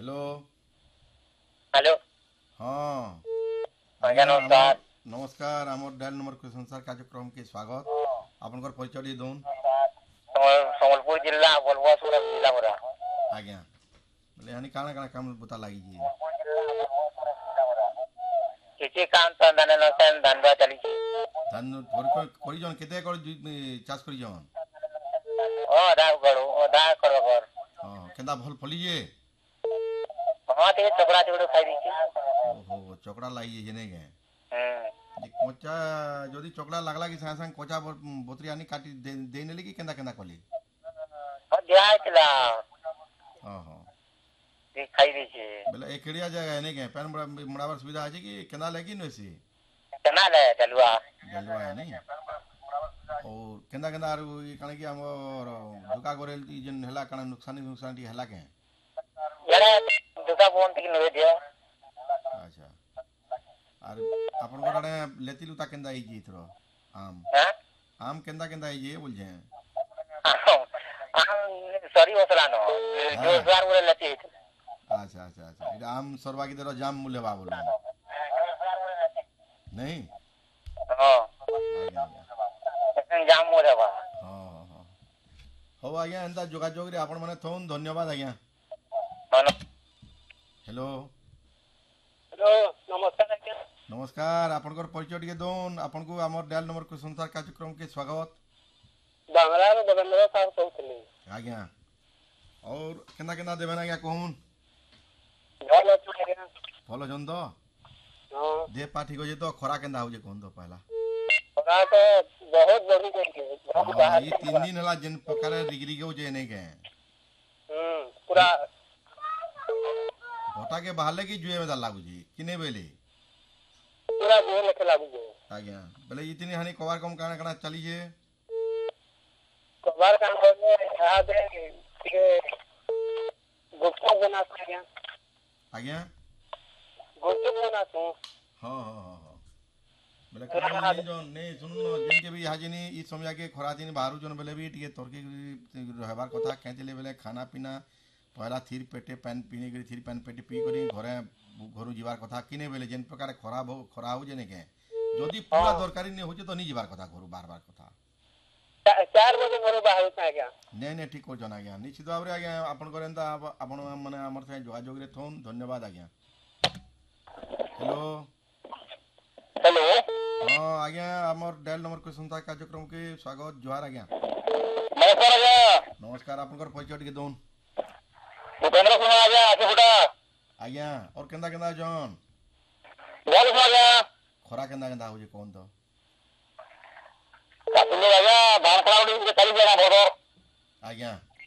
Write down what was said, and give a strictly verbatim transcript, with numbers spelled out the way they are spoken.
Hello. Hello. हाँ ଆଜ୍ଞା आज्ञा आमर ନମସ୍କାର। नमस्कार आमर डायल नंबर के संसार कार्यक्रम के स्वागत आपनकर परिचय दी दौन। ସମ୍ବଲପୁର ଜିଲ୍ଲା ବଲଭସୁର ଜିଲ୍ଲା ପରା। आज्ञा बोले यानी काना काना काम बुता लागी जी କିଛି କାମ ତ ଦାନେ ନସେନ ଧାନ ଚାଲିଛି। धान करी जन केते कर चाष करी जन ହଁ ଅଧା କରୁ ଅଧା କର କର। हाँ केंदा भल फली जे ହଁ ଟିକେ ଚକଡ଼ା ଚକଡ଼ି ଖାଇ ଦେଇଛି। ओहो चकड़ा लागी जे नहीं के ହୁଁ जे कोचा जदी चकड़ा लागला कि साथ साथ कोचा बोतरी आनी काटी दे दे नेली कि केंदा केंदा कली ହଁ ଦିଆ ହେଇଥିଲା हाँ हाँ ଟିକେ ଖାଇ ଦେଇଛି। बोले एक खिड़िया जगह नहीं के पैन मुड़ावर सुविधा है कि केंदा लेगी नसी କେନାଲେ ଚାଲୁଆ। डलवा है नहीं और केंदा केंदा आरु ई काणे कि हमर धोका करेल ती जेन हला काणे नुकसानी नुकसान टी हला के ଇଆଡ଼େ ଦୁକା ଫୋନ୍ ଟିକେ ନୁହେଁ ଦିଅ। अच्छा आर आपन घर आड़े लेतिलु ता केंदा आई जी थरो आम ହାଁ आम केंदा केंदा आई जी बोल जे ସରି ବସଲାନ हाँ ଜୋରଦାର ଗୋଟେ ଲେତି ହେଇଥିଲା। अच्छा अच्छा अच्छा इटा आम सरवा की तरह जाम मूल्य बा बोल नहीं ହଁ आज्ञा आज्ञा ଜାମ ମୋର ହେବା। हाँ हाँ हाँ हो आज्ञा एंता जोगाजोग रे आपण माने थोन धन्यवाद आज्ञा हेलो हेलो नमस्कार आज्ञा। नमस्कार आपनकर परिचय टिके दोन आपनको हमर डायल नंबर के संसार कार्यक्रम के स्वागत ବାଙ୍ଗଲାରୁ ଦେବେନ୍ଦ୍ର ସାହୁ କହୁଥିଲି। आज्ञा और केंदा केंदा देबेन आज्ञा कहून ଭଲ ଅଛୁ ଆଜ୍ଞା। भल जन तो ହଁ दे पा ठीक हो जे तो खरा केंदा हो जे कहून तो पहला ଖରା ତ ବହୁତ ବଢି ଯାଇଛି ଘରୁ हाँ ବାହାରି ये तीन दिन हला जिन प्रकार रिगरी के जे नहीं के ହୁଁ ପୁରା घटा के बाहर की जुए में लागू जी किने बेले ପୁରା ଜୋର ଲେଖେ ଲାଗୁଛି। आज्ञा बोले इतनी हानि कवार कम काना काना चली जे କବାର କାମ କଲେ ଇହାଦେ ଟିକେ ଗୁପ୍ତ ବନାସ ଆଜ୍ଞା। आज्ञା ଗୁପ୍ତ ବନାସୁ हाँ हाँ हाँ हाँ बोले कना बोले नहीं जो नहीं सुन जिन के भी हाजिनी इस समय के खरा दिन बाहर जन बोले भी टिके तोरकी रहबार कथा कहते बोले खाना पीना पहला थीर पेटे पैन पीने के थीर पैन पेटे पी करी घरे घर जीवार कथा किने बेले जेन प्रकार खराब हो खरा हो जेने के जदि पूरा दरकारी नहीं होचे तो नहीं जीवार कथा घर बार बार कथा ଚାର ବଜେ ଘରୁ ବାହାରୁଛୁ ଆଜ୍ଞା। नहीं नहीं ठीक कर आज्ञा निश्चित भाव में आज्ञा आपन एंता आपण माने हमर से जोगाजोग रे थोन धन्यवाद आज्ञा हेलो हेलो हाँ आज्ञा हमर डायल नंबर के संसार कार्यक्रम के स्वागत जोहार आज्ञा नमस्कार आज्ञा। नमस्कार आपनकर परिचय टिके दोन भूपेंद्र कुमार आज्ञा आठीपुटा। आज्ञा और केंदा केंदा जन ଭଲ ଅଛୁ ଆଜ୍ଞା। खरा केंदा केंदा हो जे कौन तो କାଟିଲେ ଆଜ୍ଞା ଧାନ ଖଳା ଗୋଟେ ଚାଲିଛି ଆଜ୍ଞା ଭଲ। आज्ञा